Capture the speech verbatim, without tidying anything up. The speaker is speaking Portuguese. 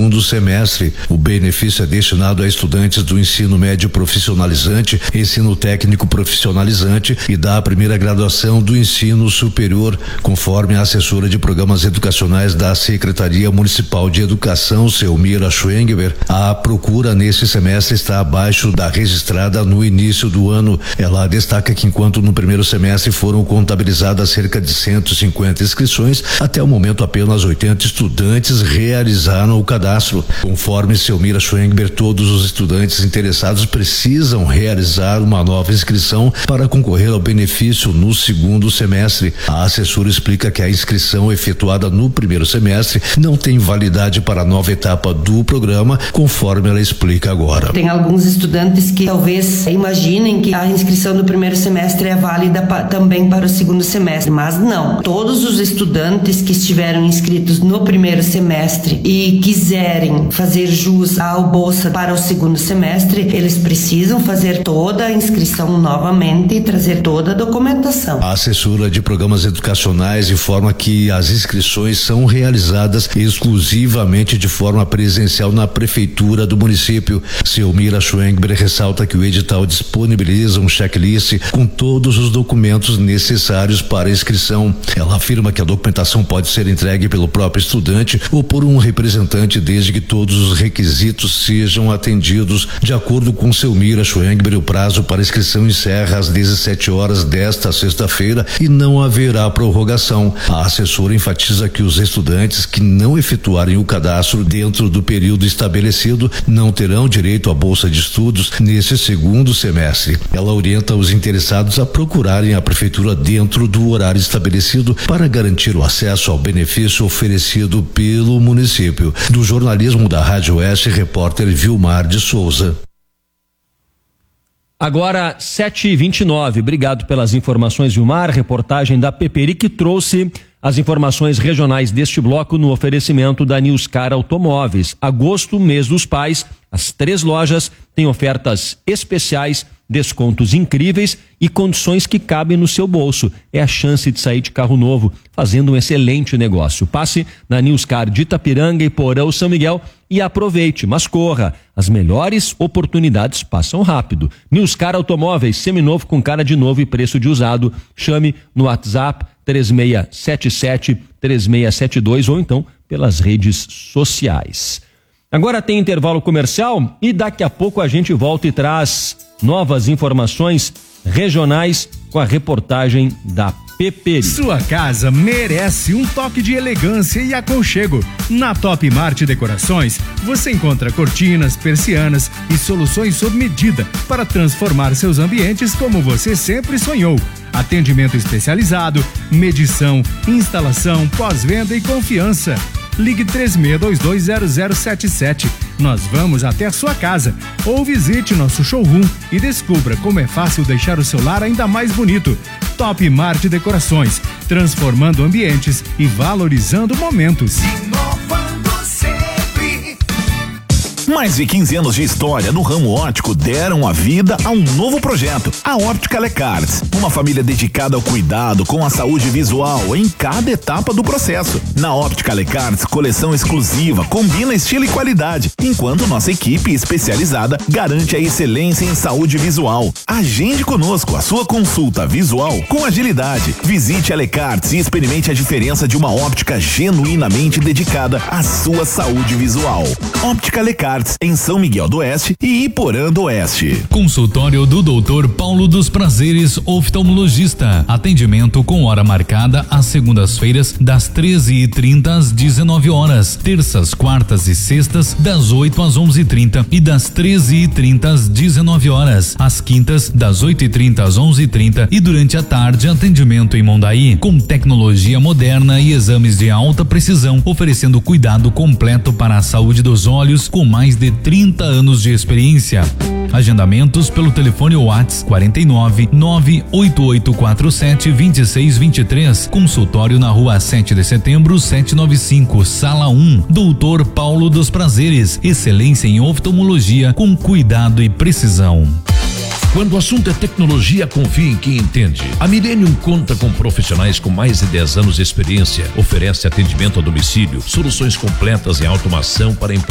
segundo semestre. O benefício é destinado a estudantes do ensino médio profissionalizante, ensino técnico profissionalizante e da primeira graduação do ensino superior, conforme a assessora de programas educacionais da Secretaria Municipal de Educação, Selmira Schwengber. A procura nesse semestre está abaixo da registrada no início do ano. Ela destaca que enquanto no primeiro semestre foram contabilizadas cerca de cento e cinquenta inscrições, até o momento apenas oitenta estudantes realizaram o cadastro. Conforme Selmira Schwengber, todos os estudantes interessados precisam realizar uma nova inscrição para concorrer ao benefício no segundo semestre. A assessora explica que a inscrição efetuada no primeiro semestre não tem validade para a nova etapa do programa, conforme ela explica agora. Tem alguns estudantes que talvez imaginem que a inscrição do primeiro semestre é válida pa, também para o segundo semestre, mas não. Todos os estudantes que estiveram inscritos no primeiro semestre e quiserem fazer jus ao bolsa para o segundo semestre, eles precisam fazer toda a inscrição novamente e trazer toda a documentação. A assessora de programas educacionais informa que as inscrições são realizadas exclusivamente de forma presencial na prefeitura do município. Selmira Schwengber ressalta que o edital disponibiliza um checklist com todos os documentos necessários para a inscrição. Ela afirma que a documentação pode ser entregue pelo próprio estudante ou por um representante, desde que todos os requisitos sejam atendidos. De acordo com Selmira Schwengber, o prazo para inscrição encerra às dezessete horas desta sexta-feira e não haverá prorrogação. A assessora enfatiza que os estudantes que não efetuarem o cadastro dentro do período estabelecido não terão direito à bolsa de estudos nesse segundo semestre. Ela orienta os interessados a procurarem a prefeitura dentro do horário estabelecido para garantir o acesso ao benefício oferecido pelo município. Do jornalismo da Rádio Oeste, repórter Vilmar de Souza. Agora, sete e vinte e nove. Obrigado pelas informações, Vilmar. Reportagem da Peperi, que trouxe as informações regionais deste bloco no oferecimento da Newscar Automóveis. Agosto, mês dos pais, as três lojas têm ofertas especiais, descontos incríveis e condições que cabem no seu bolso. É a chance de sair de carro novo, fazendo um excelente negócio. Passe na Newscar de Itapiranga e Porão São Miguel e aproveite, mas corra. As melhores oportunidades passam rápido. Newscar Automóveis, seminovo com cara de novo e preço de usado. Chame no WhatsApp três seis sete sete, três seis sete dois ou então pelas redes sociais. Agora tem intervalo comercial e daqui a pouco a gente volta e traz novas informações regionais com a reportagem da Peperi. Sua casa merece um toque de elegância e aconchego. Na Top Mart Decorações, você encontra cortinas, persianas e soluções sob medida para transformar seus ambientes como você sempre sonhou. Atendimento especializado, medição, instalação, pós-venda e confiança. Ligue três seis dois dois zero zero sete sete. Nós vamos até a sua casa. Ou visite nosso showroom e descubra como é fácil deixar o seu lar ainda mais bonito. Top Mart Decorações, transformando ambientes e valorizando momentos. Mais de quinze anos de história no ramo óptico deram a vida a um novo projeto, a Óptica Lecarts. Uma família dedicada ao cuidado com a saúde visual em cada etapa do processo. Na Óptica Lecarts, coleção exclusiva, combina estilo e qualidade, enquanto nossa equipe especializada garante a excelência em saúde visual. Agende conosco a sua consulta visual com agilidade. Visite a Lecarts e experimente a diferença de uma óptica genuinamente dedicada à sua saúde visual. Óptica Lecarts, em São Miguel do Oeste e Iporã do Oeste. Consultório do doutor Paulo dos Prazeres, oftalmologista. Atendimento com hora marcada às segundas-feiras, das treze e trinta às dezenove horas. Terças, quartas e sextas, das oito às onze e trinta e das treze e trinta às dezenove horas. Às quintas, das oito e trinta às onze e trinta e durante a tarde, atendimento em Mondaí, com tecnologia moderna e exames de alta precisão, oferecendo cuidado completo para a saúde dos olhos, com mais de trinta anos de experiência. Agendamentos pelo telefone WhatsApp quarenta e nove, nove oito oito quatro sete, dois seis dois três. Consultório na rua sete de setembro, setecentos e noventa e cinco, sala um. doutor Paulo dos Prazeres. Excelência em oftalmologia com cuidado e precisão. Quando o assunto é tecnologia, confie em quem entende. A Millennium conta com profissionais com mais de dez anos de experiência. Oferece atendimento a domicílio, soluções completas em automação para empresas